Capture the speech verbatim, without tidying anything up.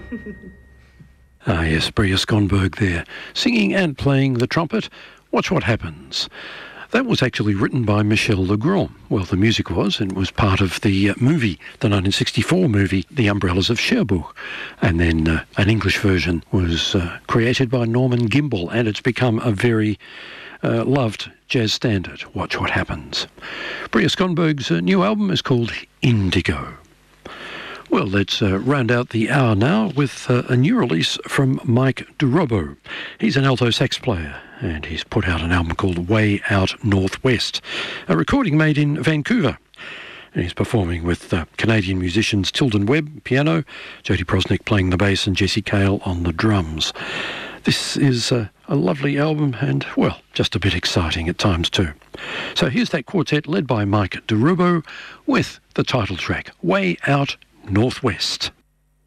Ah yes, Bria Skonberg there, singing and playing the trumpet. Watch What Happens. That was actually written by Michel Legrand. Well, the music was, and it was part of the uh, movie, the nineteen sixty-four movie, The Umbrellas of Cherbourg. And then uh, an English version was uh, created by Norman Gimbel, and it's become a very uh, loved jazz standard. Watch What Happens. Bria Skonberg's uh, new album is called Indigo. Well, let's uh, round out the hour now with uh, a new release from Mike DeRobo. He's an alto sax player, and he's put out an album called Way Out Northwest, a recording made in Vancouver. And he's performing with uh, Canadian musicians Tilden Webb, piano, Jody Prosnick playing the bass, and Jesse Cale on the drums. This is uh, a lovely album and, well, just a bit exciting at times too. So here's that quartet led by Mike DeRobo with the title track, Way Out Northwest.